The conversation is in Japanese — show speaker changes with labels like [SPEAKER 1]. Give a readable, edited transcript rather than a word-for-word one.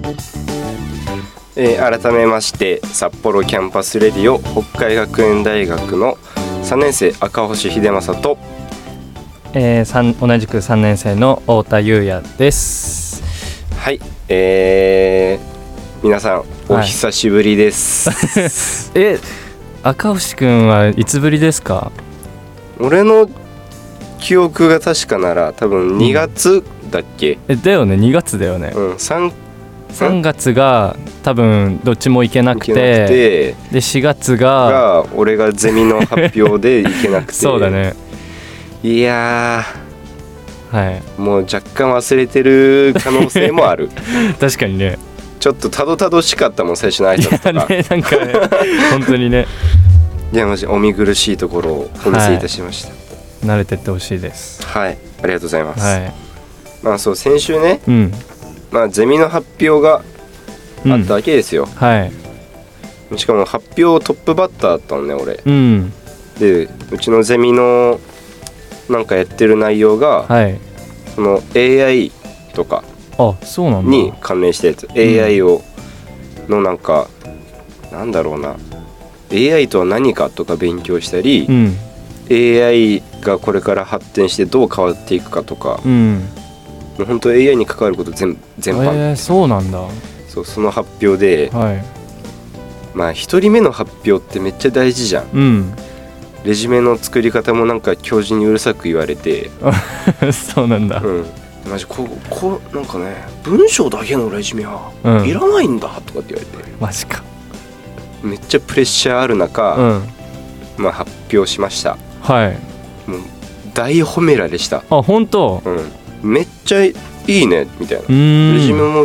[SPEAKER 1] 改めまして札幌キャンパスレディオ北海学園大学の3年生赤星秀正と、
[SPEAKER 2] 同じく3年生の太田優也です。
[SPEAKER 1] はい、皆さんお久しぶりです、
[SPEAKER 2] はい、赤星くんはいつぶりですか？
[SPEAKER 1] 俺の記憶が確かなら多分2月だっけ、
[SPEAKER 2] だよね、2月だよね、3月が多分どっちも行けなくてで4月が
[SPEAKER 1] 俺がゼミの発表で行けなくて
[SPEAKER 2] そうだね。
[SPEAKER 1] いや
[SPEAKER 2] ー、はい、
[SPEAKER 1] もう若干忘れてる可能性もある
[SPEAKER 2] 確かにね、
[SPEAKER 1] ちょっとたどたどしかったもん最初の挨拶とか。
[SPEAKER 2] いやね、なんかね本当にね、
[SPEAKER 1] いやマジお見苦しいところをお見せいたしました、
[SPEAKER 2] はい、慣れてってほしいです。
[SPEAKER 1] はい、ありがとうございます、
[SPEAKER 2] はい、
[SPEAKER 1] まあそう先週ね、まあ、ゼミの発表があったわけですよ、
[SPEAKER 2] はい、
[SPEAKER 1] しかも発表トップバッターだったのね俺、でうちのゼミのなんかやってる内容が、
[SPEAKER 2] はい、
[SPEAKER 1] その AI とかに関連したやつ、AI のなんかなんだろうな、 AI とは何かとか勉強したり、AI がこれから発展してどう変わっていくかとか、もう本当 AI に関わること全般、
[SPEAKER 2] そうなんだ。
[SPEAKER 1] その発表で、
[SPEAKER 2] はい、
[SPEAKER 1] まあ1人目の発表ってめっちゃ大事じゃん、レジュメの作り方もなんか教授にうるさく言われて
[SPEAKER 2] そうなんだ、
[SPEAKER 1] マジなんかね、文章だけのレジュメはいらないんだとかって言われて、
[SPEAKER 2] マジか、
[SPEAKER 1] めっちゃプレッシャーある中、まあ、発表しました。
[SPEAKER 2] はい、
[SPEAKER 1] もう大褒められした。
[SPEAKER 2] あ、本当？
[SPEAKER 1] めっちゃいいねみたいな、レジュメも